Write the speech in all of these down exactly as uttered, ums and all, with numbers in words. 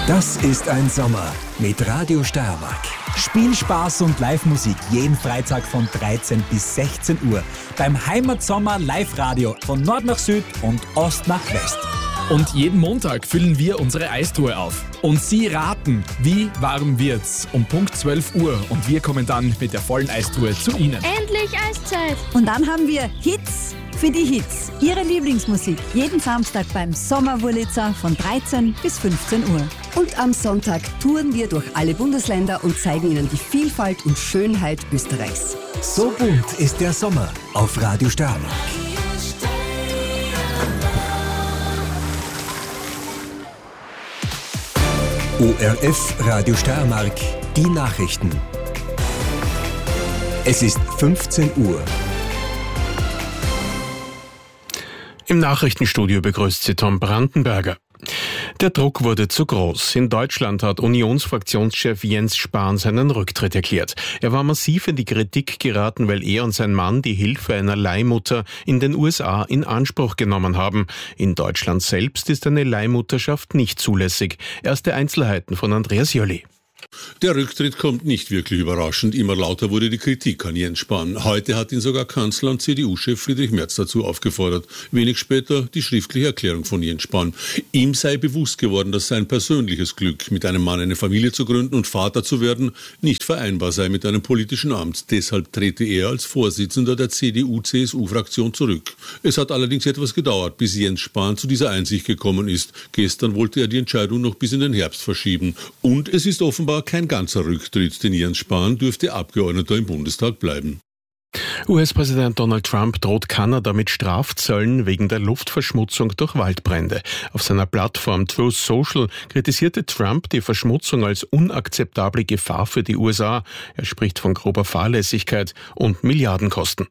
Das ist ein Sommer mit Radio Steiermark. Spielspaß und Live-Musik jeden Freitag von dreizehn bis sechzehn Uhr. Beim Heimatsommer Live-Radio von Nord nach Süd und Ost nach West. Und jeden Montag füllen wir unsere Eistruhe auf. Und Sie raten, wie warm wird's? Um Punkt zwölf Uhr. Und wir kommen dann mit der vollen Eistruhe zu Ihnen. Endlich Eiszeit! Und dann haben wir Hits für die Hits. Ihre Lieblingsmusik. Jeden Samstag beim Sommerwurlitzer von dreizehn bis fünfzehn Uhr. Und am Sonntag touren wir durch alle Bundesländer und zeigen Ihnen die Vielfalt und Schönheit Österreichs. So bunt ist der Sommer auf Radio Steiermark. O R F Radio Steiermark, die Nachrichten. Es ist fünfzehn Uhr. Im Nachrichtenstudio begrüßt Sie Tom Brandenberger. Der Druck wurde zu groß. In Deutschland hat Unionsfraktionschef Jens Spahn seinen Rücktritt erklärt. Er war massiv in die Kritik geraten, weil er und sein Mann die Hilfe einer Leihmutter in den U S A in Anspruch genommen haben. In Deutschland selbst ist eine Leihmutterschaft nicht zulässig. Erste Einzelheiten von Andreas Jolli. Der Rücktritt kommt nicht wirklich überraschend. Immer lauter wurde die Kritik an Jens Spahn. Heute hat ihn sogar Kanzler und C D U-Chef Friedrich Merz dazu aufgefordert. Wenig später die schriftliche Erklärung von Jens Spahn. Ihm sei bewusst geworden, dass sein persönliches Glück, mit einem Mann eine Familie zu gründen und Vater zu werden, nicht vereinbar sei mit einem politischen Amt. Deshalb trete er als Vorsitzender der C D U-C S U-Fraktion zurück. Es hat allerdings etwas gedauert, bis Jens Spahn zu dieser Einsicht gekommen ist. Gestern wollte er die Entscheidung noch bis in den Herbst verschieben. Und es ist offenbar kein ganzer Rücktritt, denn Jens Spahn dürfte Abgeordneter im Bundestag bleiben. U S-Präsident Donald Trump droht Kanada mit Strafzöllen wegen der Luftverschmutzung durch Waldbrände. Auf seiner Plattform Truth Social kritisierte Trump die Verschmutzung als unakzeptable Gefahr für die U S A. Er spricht von grober Fahrlässigkeit und Milliardenkosten.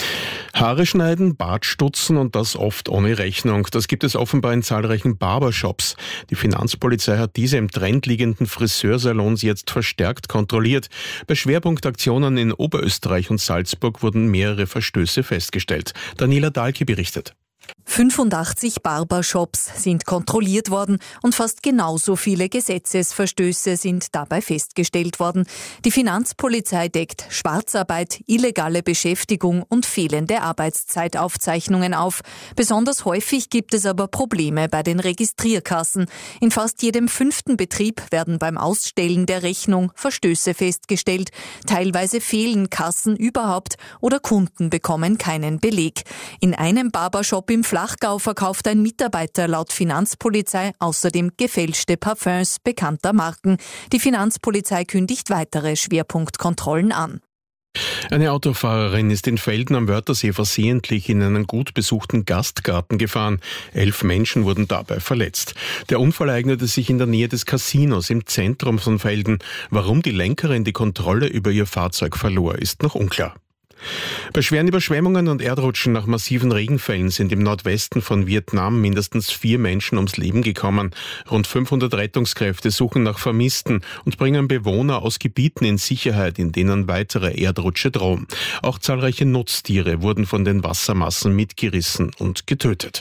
Haare schneiden, Bart stutzen und das oft ohne Rechnung. Das gibt es offenbar in zahlreichen Barbershops. Die Finanzpolizei hat diese im Trend liegenden Friseursalons jetzt verstärkt kontrolliert. Bei Schwerpunktaktionen in Oberösterreich und Salzburg wurden mehrere Verstöße festgestellt. Daniela Dahlke berichtet. fünfundachtzig Barbershops sind kontrolliert worden und fast genauso viele Gesetzesverstöße sind dabei festgestellt worden. Die Finanzpolizei deckt Schwarzarbeit, illegale Beschäftigung und fehlende Arbeitszeitaufzeichnungen auf. Besonders häufig gibt es aber Probleme bei den Registrierkassen. In fast jedem fünften Betrieb werden beim Ausstellen der Rechnung Verstöße festgestellt. Teilweise fehlen Kassen überhaupt oder Kunden bekommen keinen Beleg. In einem Barbershop im Flachgau verkauft ein Mitarbeiter laut Finanzpolizei außerdem gefälschte Parfums bekannter Marken. Die Finanzpolizei kündigt weitere Schwerpunktkontrollen an. Eine Autofahrerin ist in Velden am Wörthersee versehentlich in einen gut besuchten Gastgarten gefahren. Elf Menschen wurden dabei verletzt. Der Unfall ereignete sich in der Nähe des Casinos im Zentrum von Velden. Warum die Lenkerin die Kontrolle über ihr Fahrzeug verlor, ist noch unklar. Bei schweren Überschwemmungen und Erdrutschen nach massiven Regenfällen sind im Nordwesten von Vietnam mindestens vier Menschen ums Leben gekommen. Rund fünfhundert Rettungskräfte suchen nach Vermissten und bringen Bewohner aus Gebieten in Sicherheit, in denen weitere Erdrutsche drohen. Auch zahlreiche Nutztiere wurden von den Wassermassen mitgerissen und getötet.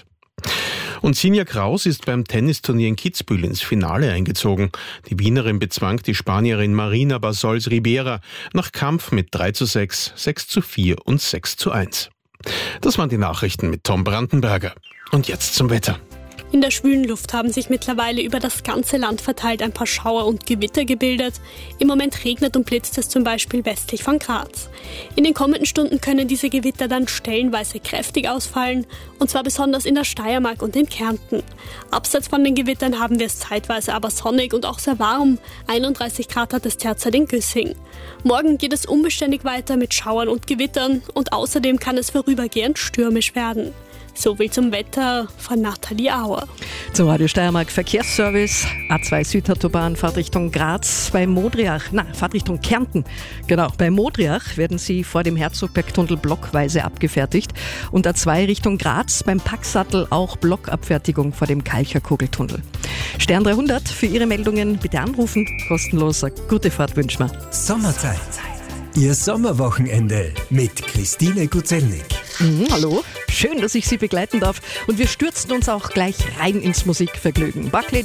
Und Sinja Kraus ist beim Tennisturnier in Kitzbühel ins Finale eingezogen. Die Wienerin bezwang die Spanierin Marina Basols Ribera nach Kampf mit drei zu sechs, sechs zu vier und sechs zu eins. Das waren die Nachrichten mit Tom Brandenberger. Und jetzt zum Wetter. In der schwülen Luft haben sich mittlerweile über das ganze Land verteilt ein paar Schauer und Gewitter gebildet. Im Moment regnet und blitzt es zum Beispiel westlich von Graz. In den kommenden Stunden können diese Gewitter dann stellenweise kräftig ausfallen, und zwar besonders in der Steiermark und in Kärnten. Abseits von den Gewittern haben wir es zeitweise aber sonnig und auch sehr warm. einunddreißig Grad hat es derzeit in Güssing. Morgen geht es unbeständig weiter mit Schauern und Gewittern und außerdem kann es vorübergehend stürmisch werden. So viel zum Wetter von Nathalie Auer. Zum Radio Steiermark Verkehrsservice. A zwei Südautobahn, Fahrtrichtung Graz bei Modriach. Na, Fahrtrichtung Kärnten. Genau, bei Modriach werden sie vor dem Herzogbergtunnel blockweise abgefertigt. Und A zwei Richtung Graz beim Packsattel auch Blockabfertigung vor dem Kalcherkugeltunnel. Stern dreihundert für Ihre Meldungen bitte anrufen. Kostenlos. Gute Fahrt wünschen wir. Sommerzeit. Ihr Sommerwochenende mit Christine Guzelnik. Mhm, hallo, schön, dass ich Sie begleiten darf. Und wir stürzen uns auch gleich rein ins Musikvergnügen. Buckley